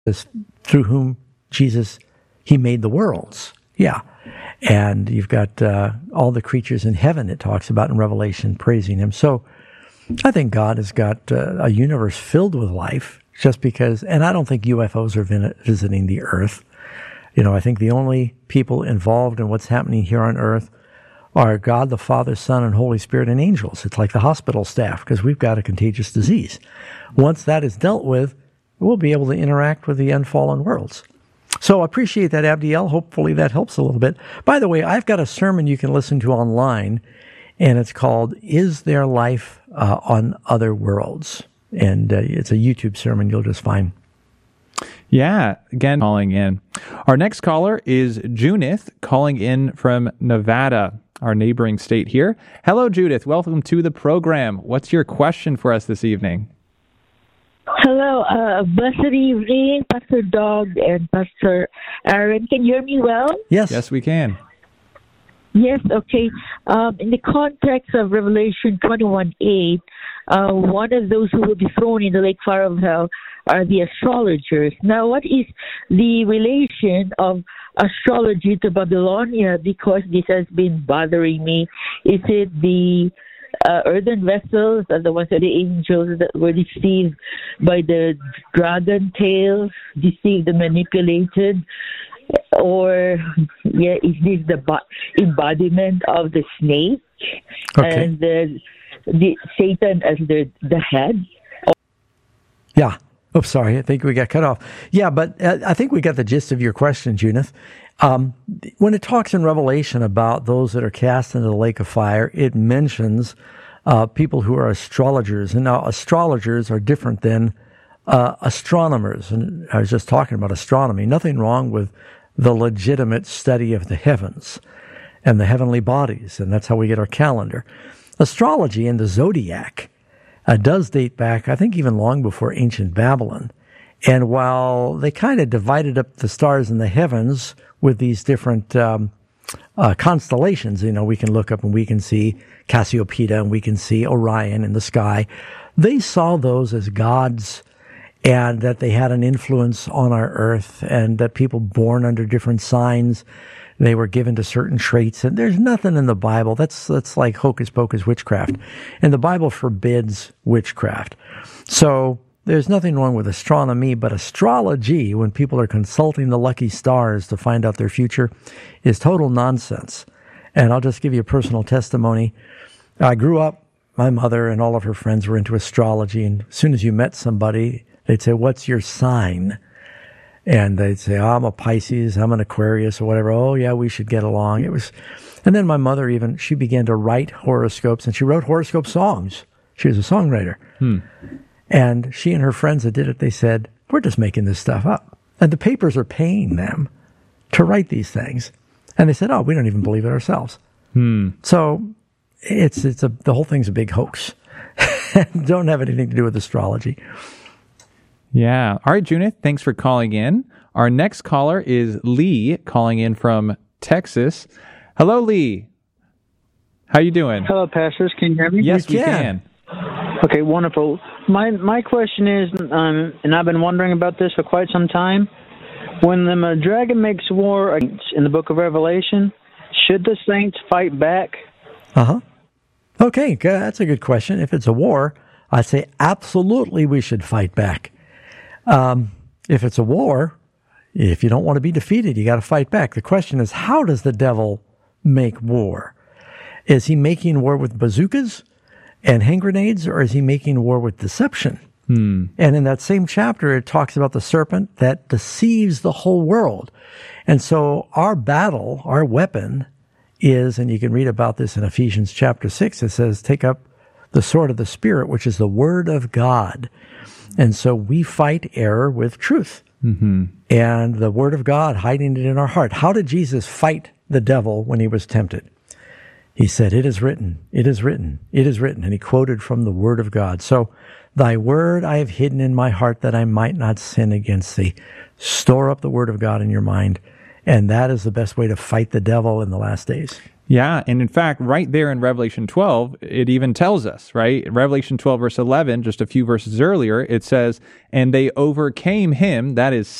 through whom Jesus, he made the worlds. Yeah. And you've got all the creatures in heaven it talks about in Revelation praising him. So I think God has got a universe filled with life just because, and I don't think UFOs are visiting the earth. I think the only people involved in what's happening here on earth are God, the Father, Son, and Holy Spirit, and angels. It's like the hospital staff because we've got a contagious disease. Once that is dealt with, we'll be able to interact with the unfallen worlds. So I appreciate that, Abdiel. Hopefully that helps a little bit. By the way, I've got a sermon you can listen to online, and it's called, Is There Life on Other Worlds? And it's a YouTube sermon you'll just find. Yeah, again, calling in. Our next caller is Junith, calling in from Nevada, our neighboring state here. Hello, Judith. Welcome to the program. What's your question for us this evening? Hello, blessed evening, Pastor Doug and Pastor Aaron. Can you hear me well? Yes. Yes, we can. Yes, okay. In the context of Revelation 21:8, one of those who will be thrown in the lake fire of hell are the astrologers. Now, what is the relation of astrology to Babylonia? Because this has been bothering me. Is it the earthen vessels are the ones that the angels that were deceived by the dragon tails, deceived and manipulated? Or, is this the embodiment of the snake and the Satan as the head? Yeah. Oh, sorry. I think we got cut off. Yeah, but I think we got the gist of your question, Junith. When it talks in Revelation about those that are cast into the lake of fire, it mentions people who are astrologers. And now astrologers are different than astronomers. And I was just talking about astronomy. Nothing wrong with the legitimate study of the heavens and the heavenly bodies. And that's how we get our calendar. Astrology and the zodiac does date back, I think, even long before ancient Babylon. And while they kind of divided up the stars in the heavens with these different constellations, we can look up and we can see Cassiopeia and we can see Orion in the sky. They saw those as gods and that they had an influence on our earth and that people born under different signs, they were given to certain traits. And there's nothing in the Bible. That's like hocus pocus witchcraft. And the Bible forbids witchcraft. So there's nothing wrong with astronomy, but astrology, when people are consulting the lucky stars to find out their future, is total nonsense. And I'll just give you a personal testimony. I grew up, my mother and all of her friends were into astrology. And as soon as you met somebody, they'd say, "What's your sign?" And they'd say, "I'm a Pisces, I'm an Aquarius," or whatever. "Oh, yeah, we should get along." And then my mother she began to write horoscopes, and she wrote horoscope songs. She was a songwriter. And she and her friends that did it, they said, "We're just making this stuff up." And the papers are paying them to write these things. And they said, "Oh, we don't even believe it ourselves." So the whole thing's a big hoax. Don't have anything to do with astrology. Yeah. All right, Junith, thanks for calling in. Our next caller is Lee, calling in from Texas. Hello, Lee. How you doing? Hello, pastors. Can you hear me? Yes, we can. Okay, wonderful. My question is, and I've been wondering about this for quite some time, when the dragon makes war in the book of Revelation, should the saints fight back? Okay, that's a good question. If it's a war, I say absolutely we should fight back. If it's a war, if you don't want to be defeated, you got to fight back. The question is, how does the devil make war? Is he making war with bazookas and hand grenades, or is he making war with deception? And in that same chapter, it talks about the serpent that deceives the whole world. And so our battle, our weapon is, and you can read about this in Ephesians chapter 6, it says, take up the sword of the Spirit, which is the Word of God. And so we fight error with truth. And the Word of God, hiding it in our heart. How did Jesus fight the devil when he was tempted? He said, "It is written, it is written, it is written." And he quoted from the Word of God. So, "Thy word I have hidden in my heart that I might not sin against thee." Store up the Word of God in your mind. And that is the best way to fight the devil in the last days. Yeah, and in fact, right there in Revelation 12, it even tells us, right? Revelation 12, verse 11, just a few verses earlier, it says, and they overcame him, that is